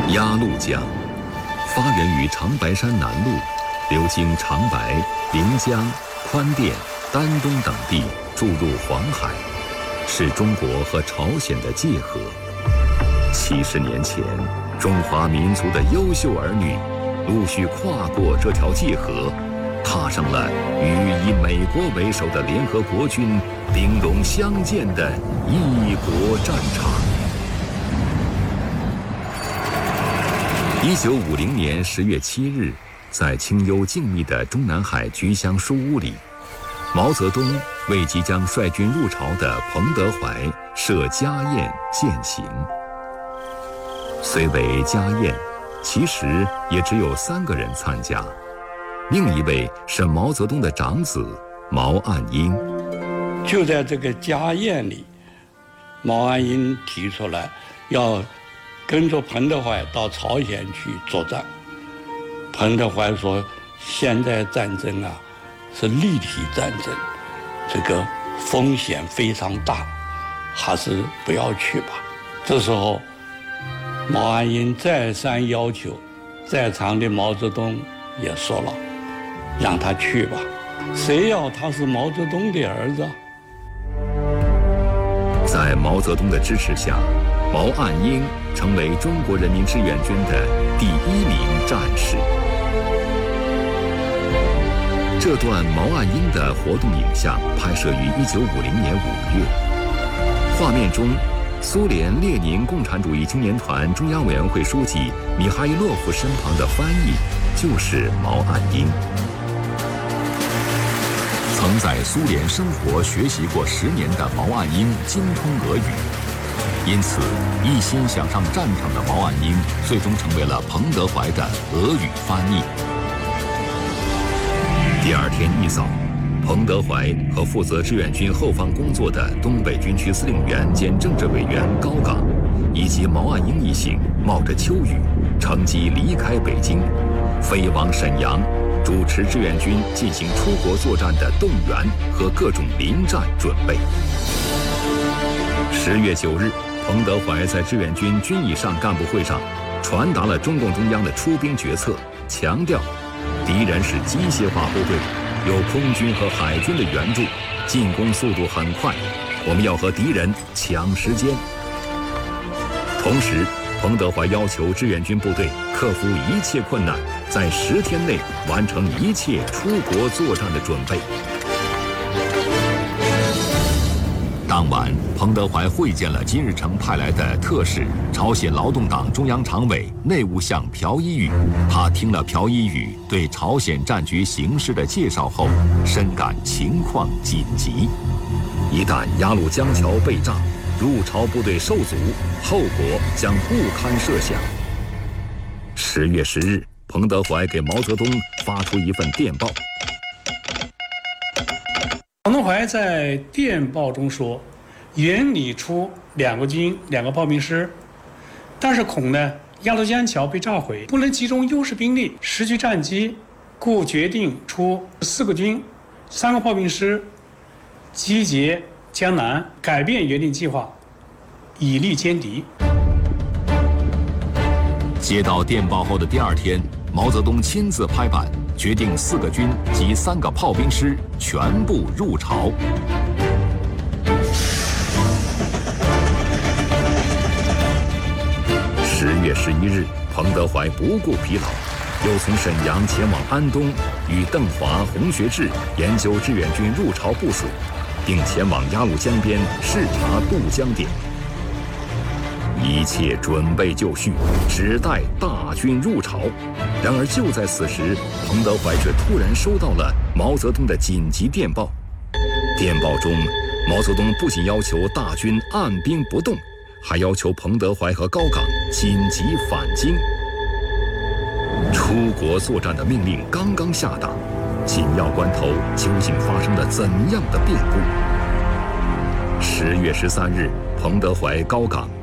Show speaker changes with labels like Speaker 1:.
Speaker 1: 鸭绿江发源于长白山南麓，流经长白、临江、宽甸、丹东等地，注入黄海，是中国和朝鲜的界河。70年前，中华民族的优秀儿女陆续跨过这条界河，踏上了与以美国为首的联合国军兵戎相见的异国战场。1950年10月7日，在清幽静谧的中南海菊香书屋里，毛泽东为即将率军入朝的彭德怀设家宴饯行。虽为家宴，其实也只有3个人参加，另一位是毛泽东的长子毛岸英。
Speaker 2: 就在这个家宴里，毛岸英提出来要跟着彭德怀到朝鲜去作战。彭德怀说，现在战争啊是立体战争，这个风险非常大，还是不要去吧。这时候毛岸英再三要求，在场的毛泽东也说了，让他去吧，谁要他是毛泽东的儿子。
Speaker 1: 在毛泽东的支持下，毛岸英成为中国人民志愿军的第1名战士。这段毛岸英的活动影像拍摄于1950年5月，画面中，苏联列宁共产主义青年团中央委员会书记米哈伊洛夫身旁的翻译就是毛岸英。曾在苏联生活学习过10年的毛岸英精通俄语，因此一心想上战场的毛岸英最终成为了彭德怀的俄语翻译。第2天一早，彭德怀和负责志愿军后方工作的东北军区司令员兼政治委员高岗，以及毛岸英一行冒着秋雨，乘机离开北京，飞往沈阳，主持志愿军进行出国作战的动员和各种临战准备。10月9日，彭德怀在志愿军军以上干部会上传达了中共中央的出兵决策，强调敌人是机械化部队，有空军和海军的援助，进攻速度很快，我们要和敌人抢时间。同时，彭德怀要求志愿军部队克服一切困难，在10天内完成一切出国作战的准备。当晚，彭德怀会见了金日成派来的特使朝鲜劳动党中央常委内务相朴一宇。他听了朴一宇对朝鲜战局形势的介绍后，深感情况紧急。一旦鸭绿江桥被炸，入朝部队受阻，后果将不堪设想。10月10日，彭德怀给毛泽东发出一份电报。
Speaker 3: 彭德怀在电报中说，原拟出2个军、2个炮兵师，但是恐呢鸭绿江桥被炸毁，不能集中优势兵力，失去战机，故决定出4个军、3个炮兵师，集结江南，改变原定计划，以力歼敌。
Speaker 1: 接到电报后的第2天，毛泽东亲自拍板，决定4个军及3个炮兵师全部入朝。10月11日，彭德怀不顾疲劳，又从沈阳前往安东，与邓华、洪学智研究志愿军入朝部署，并前往鸭绿江边视察渡江点。一切准备就绪，只待大军入朝。然而就在此时，彭德怀却突然收到了毛泽东的紧急电报。电报中，毛泽东不仅要求大军按兵不动，还要求彭德怀和高岗紧急返京。出国作战的命令刚刚下达，紧要关头究竟发生了怎样的变故？10月13日，彭德怀、高岗